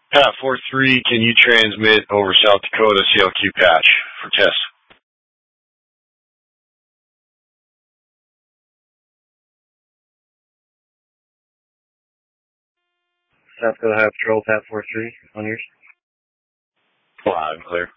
Pat 4-3, can you transmit over South Dakota CLQ patch for test? South Dakota High Patrol, Pat 4-3, on yours. Loud and clear.